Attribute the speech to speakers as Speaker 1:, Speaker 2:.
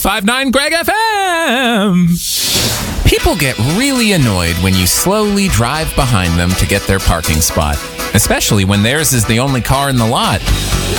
Speaker 1: 1059 Greg FM. People get really annoyed when you slowly drive behind them to get their parking spot, especially when theirs is the only car in the lot.